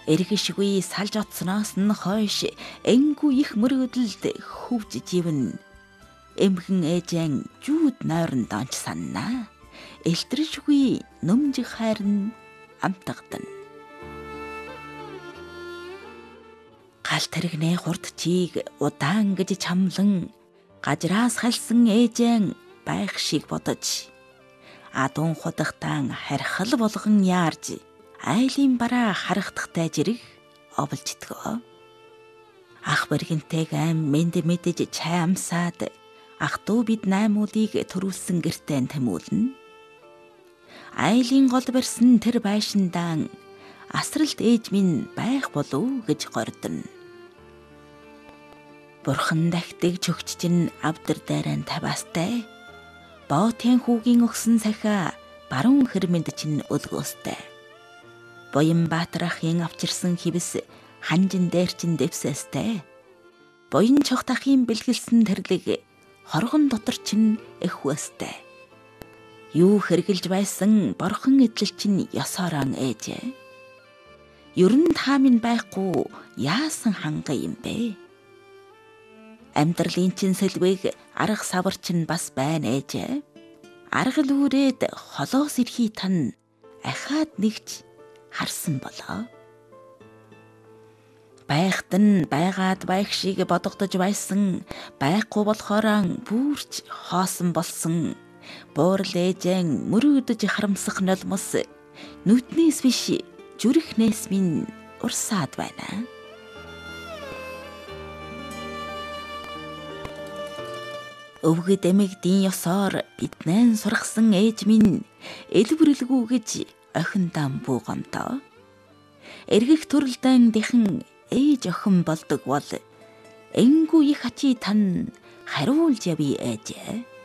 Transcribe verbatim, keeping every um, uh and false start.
Эргэшгүй салж оцсноос нь хойш энгүй их мөрөөдөлд хөвжиж ивэн. Эмхэн ээжэн жүүд нойрон донч саннаа. Элтржгүй нөмжиг хайрн амтгадан. Гал тэрэгнээ хурд чийг удаан гэж чамлан гажраас халсан ээжэн байх шиг бодож. Адун худахтан хархал болгон яарж айлын бараа харагдахтай жирэг оволж итгэв. Ах бэргэнтэйг ам мэд мэдэж чай амсаад ах дүү бид наймуудыг төрүүлсэн гэртээ тэмүүлнэ. Айлын гол барьсан тэр байшиндаан асралт ээж минь байх болов гэж гордно. Бурхан дахтыг чөгч чинь авдар дайран таваастай. Боотын хүүгийн өгсөн сахиа баруун хэрмэнд чинь өлгөөстэй. Боян Баатарахын авчирсан хивэс ханжин дээр чин дэвсэстэй. Боян чогтахын бэлгэлсэн тэрлэг хоргон дотор чин эхвэстэй. Юу хэрглэж байсан борхон эдлэл чин ёсоорон ээжээ. Ерөн та минь байхгүй яасан ханга юм бэ? Амьдралын чин сэлвэг арга савар чин бас байна ээжээ. Арга лүүрээд холоос ирхий тань ахаад нэгж харсан болоо. Байхад нь байгаад байх шиг бодогдож байсан байхгүй болохоор бүрч хоосон болсон. Буурал ээжэн мөрөөдөж харамсах нулимс нүднээс биш зүрхнээс минь урсаад байна. Өвгөд эмэгдийн ёсоор биднэн сургасан ээж минь элбэрлэгүү гэж охиндан буугамтаа. Эргэх төрөлдөн дэхэн ээж охин болдог бол энгүй их ачи тань хариулж явъя ээжээ.